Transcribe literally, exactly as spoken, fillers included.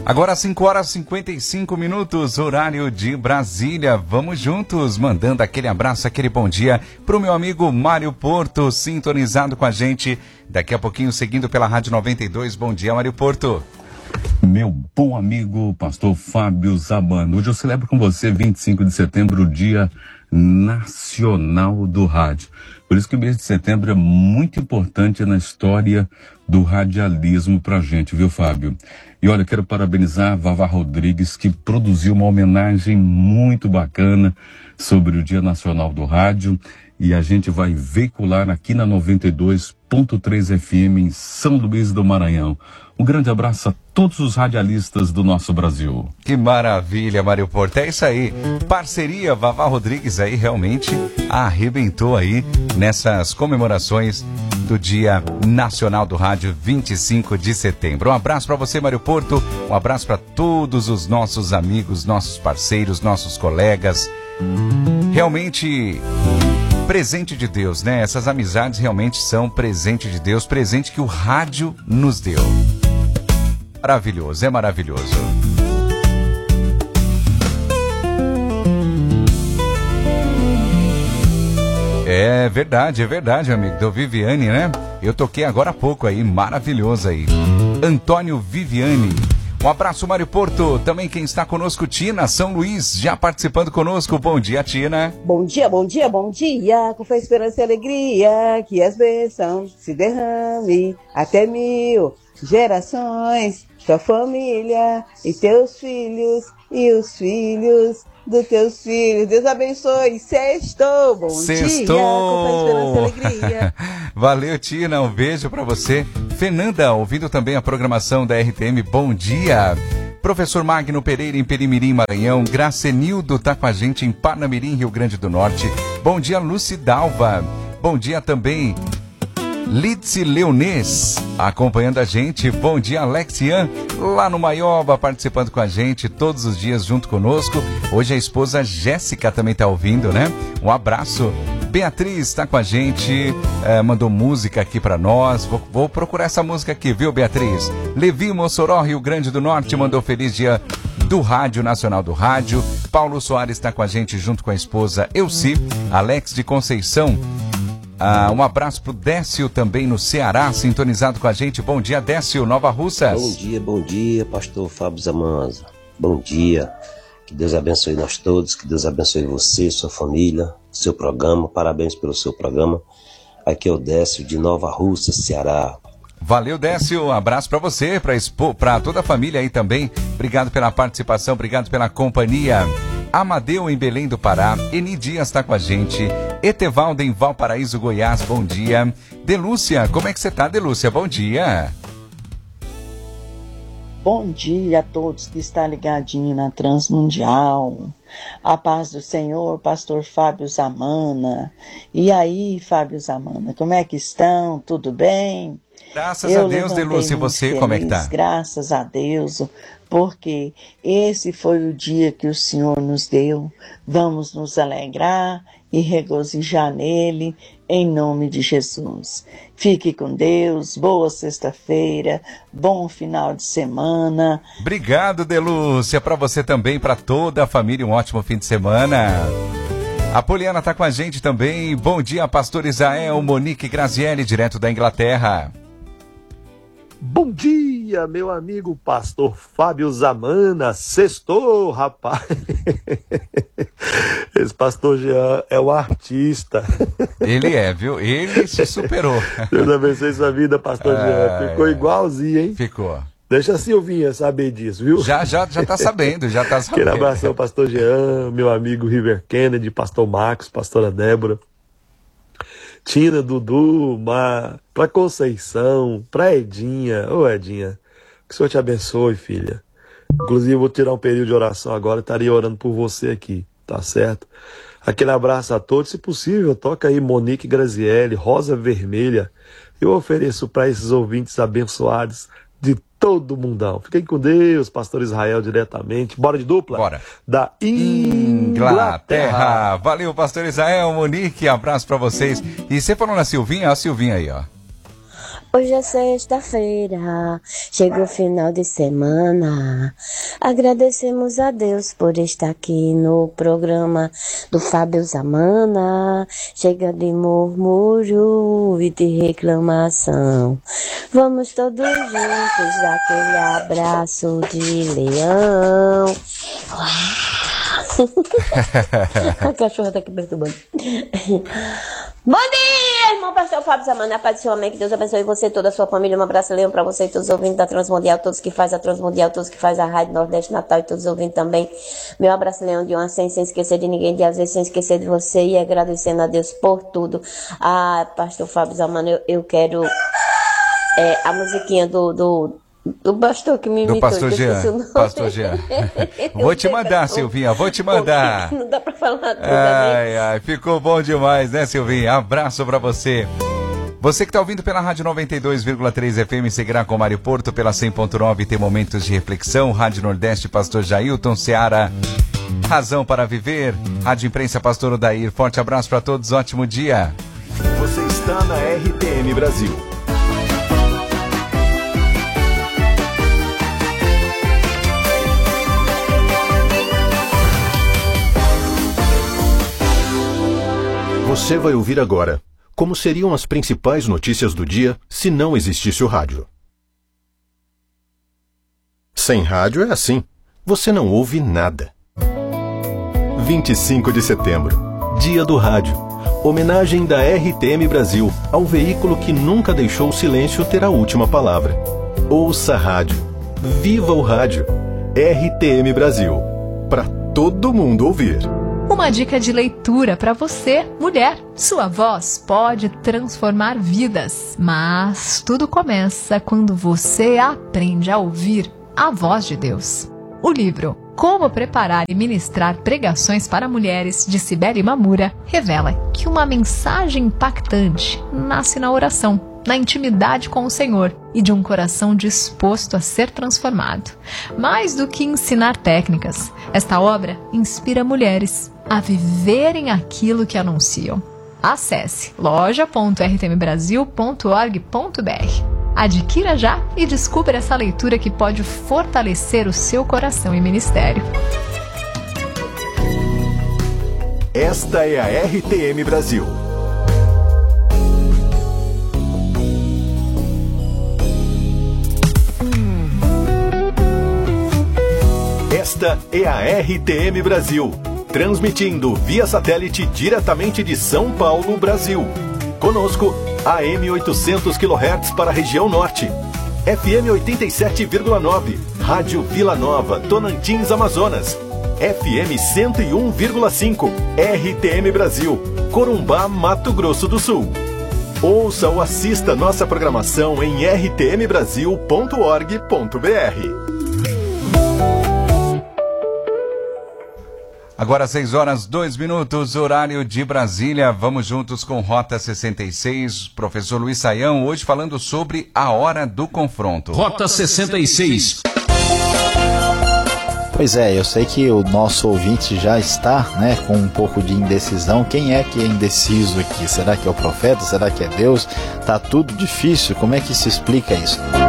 Agora cinco horas e cinquenta e cinco minutos, horário de Brasília. Vamos juntos, mandando aquele abraço, aquele bom dia pro meu amigo Mário Porto, sintonizado com a gente. Daqui a pouquinho, seguindo pela Rádio noventa e dois. Bom dia, Mário Porto. Meu bom amigo, pastor Fábio Zamano. Hoje eu celebro com você, vinte e cinco de setembro, o Dia Nacional do Rádio. Por isso que o mês de setembro é muito importante na história do radialismo pra gente, viu, Fábio? E olha, quero parabenizar a Vavá Rodrigues, que produziu uma homenagem muito bacana sobre o Dia Nacional do Rádio, e a gente vai veicular aqui na noventa e dois ponto três F M em São Luís do Maranhão. Um grande abraço a todos os radialistas do nosso Brasil. Que maravilha, Mário Porto. É isso aí. Parceria Vavá Rodrigues aí realmente arrebentou aí nessas comemorações do Dia Nacional do Rádio, vinte e cinco de setembro. Um abraço para você, Mário Porto. Um abraço para todos os nossos amigos, nossos parceiros, nossos colegas. Realmente presente de Deus, né? Essas amizades realmente são presente de Deus, presente que o rádio nos deu. Maravilhoso, é maravilhoso. É verdade, é verdade, amigo. Do Viviane, né? Eu toquei agora há pouco aí, maravilhoso aí. Antônio Viviane. Um abraço, Mário Porto. Também quem está conosco, Tina São Luís, já participando conosco. Bom dia, Tina. Bom dia, bom dia, bom dia. Com fé, esperança e alegria, que as bênçãos se derrame até mil gerações. Tua família e teus filhos e os filhos dos teus filhos. Deus abençoe. Sextou. Bom Sextou. dia. Com fé, esperança e alegria. Valeu, Tina. Um beijo pra você. Fernanda, ouvindo também a programação da R T M. Bom dia. Professor Magno Pereira em Perimirim, Maranhão. Gracenildo tá com a gente em Parnamirim, Rio Grande do Norte. Bom dia, Lucidalva. Bom dia também, Lidse Leonês, acompanhando a gente. Bom dia, Alexian, lá no Maioba, participando com a gente todos os dias junto conosco. Hoje a esposa Jéssica também está ouvindo, né? Um abraço. Beatriz está com a gente, é, mandou música aqui para nós. Vou, vou procurar essa música aqui, viu, Beatriz? Levi Mossoró, Rio Grande do Norte, mandou feliz dia do Rádio Nacional do Rádio. Paulo Soares está com a gente junto com a esposa Elci. Alex de Conceição. Ah, um abraço pro Décio também no Ceará, sintonizado com a gente. Bom dia, Décio, Nova Russas. Bom dia, bom dia, pastor Fábio Zamanza. Bom dia. Que Deus abençoe nós todos, que Deus abençoe você, sua família, seu programa. Parabéns pelo seu programa. Aqui é o Décio de Nova Russas, Ceará. Valeu, Décio. Um abraço para você, para toda a família aí também. Obrigado pela participação, obrigado pela companhia. Amadeu em Belém do Pará, Eni Dias está com a gente, Etevaldo em Valparaíso, Goiás, bom dia. Delúcia, como é que você tá, Delúcia? Bom dia. Bom dia a todos que estão ligadinhos na Transmundial. A paz do Senhor, pastor Fábio Zamana. E aí, Fábio Zamana, como é que estão? Tudo bem? Graças Eu a Deus, Delúcia, e você, feliz, como é que tá? Graças a Deus, porque esse foi o dia que o Senhor nos deu. Vamos nos alegrar e regozijar nele, em nome de Jesus. Fique com Deus, boa sexta-feira, bom final de semana. Obrigado, Delúcia, para você também, para toda a família, um ótimo fim de semana. A Poliana tá com a gente também. Bom dia, pastor Isael, Monique Grazielli, direto da Inglaterra. Bom dia, meu amigo pastor Fábio Zamana. Sextou, rapaz. Esse pastor Jean é um artista. Ele é, viu? Ele se superou. Deus abençoe sua vida, pastor ah, Jean. Ficou é. igualzinho, hein? Ficou. Deixa a Silvinha saber disso, viu? Já, já, já tá sabendo, já tá sabendo. Aquele abração, pastor Jean, meu amigo River Kennedy, pastor Marcos, pastora Débora. Tina, Dudu, Mar, pra Conceição, pra Edinha. Ô Edinha, que o Senhor te abençoe, filha. Inclusive, eu vou tirar um período de oração agora, estaria orando por você aqui, tá certo? Aquele abraço a todos, se possível, toca aí Monique Grazielli, Rosa Vermelha. Eu ofereço para esses ouvintes abençoados de todo mundão. Fiquem com Deus, pastor Israel diretamente. Bora de dupla? Bora. Da Inglaterra. Inglaterra. Valeu, pastor Israel, Monique, abraço para vocês. E você falou na Silvinha, a Silvinha aí, ó. Hoje é sexta-feira, chega o final de semana. Agradecemos a Deus por estar aqui no programa do Fábio Zamana. Chega de murmúrio e de reclamação. Vamos todos juntos dar aquele abraço de leão. A cachorra tá aqui perturbando. Bom dia, irmão pastor Fábio Zamana, paz do Senhor, amém, que Deus abençoe você e toda a sua família, um abraço leão pra você e todos os ouvintes da Transmundial, todos que fazem a Transmundial, todos que fazem a Rádio Nordeste Natal e todos os ouvintes também, meu abraço leão de uma sem, sem esquecer de ninguém, de às vezes sem esquecer de você e agradecendo a Deus por tudo. Ah, pastor Fábio Zamana, eu, eu quero é, a musiquinha do... do Do pastor que me imitou. Do pastor Jean. Pastor Jean. Vou te mandar, Silvinha, vou te mandar. Não dá pra falar tudo, ai, ai, ficou bom demais, né, Silvinha? Abraço pra você. Você que tá ouvindo pela Rádio noventa e dois vírgula três F M, seguirá com Mário Porto pela cem ponto nove, tem momentos de reflexão. Rádio Nordeste, Pastor Jailton, Seara, Razão para Viver. Rádio Imprensa, Pastor Odair. Forte abraço pra todos, ótimo dia. Você está na R T M Brasil. Você vai ouvir agora como seriam as principais notícias do dia se não existisse o rádio. Sem rádio é assim, você não ouve nada. vinte e cinco de setembro, Dia do Rádio. Homenagem da R T M Brasil ao veículo que nunca deixou o silêncio ter a última palavra. Ouça a rádio. Viva o rádio. R T M Brasil. Para todo mundo ouvir. Uma dica de leitura para você, mulher. Sua voz pode transformar vidas, mas tudo começa quando você aprende a ouvir a voz de Deus. O livro Como Preparar e Ministrar Pregações para Mulheres, de Cibele Mamura, revela que uma mensagem impactante nasce na oração, na intimidade com o Senhor e de um coração disposto a ser transformado. Mais do que ensinar técnicas, esta obra inspira mulheres a viverem aquilo que anunciam. Acesse loja ponto r t m brasil ponto org ponto b r. Adquira já e descubra essa leitura que pode fortalecer o seu coração e ministério. Esta é a R T M Brasil. Esta é a R T M Brasil, transmitindo via satélite diretamente de São Paulo, Brasil. Conosco, A M oitocentos quilohertz para a região norte, F M oitenta e sete vírgula nove, Rádio Vila Nova, Tocantins, Amazonas, F M cento e um vírgula cinco, R T M Brasil, Corumbá, Mato Grosso do Sul. Ouça ou assista nossa programação em r t m brasil ponto org ponto b r. Agora seis horas, dois minutos, horário de Brasília. Vamos juntos com Rota sessenta e seis. Professor Luiz Saião, hoje falando sobre a hora do confronto. Rota sessenta e seis. Pois é, eu sei que o nosso ouvinte já está, né, com um pouco de indecisão. Quem é que é indeciso aqui? Será que é o profeta? Será que é Deus? Tá tudo difícil. Como é que se explica isso?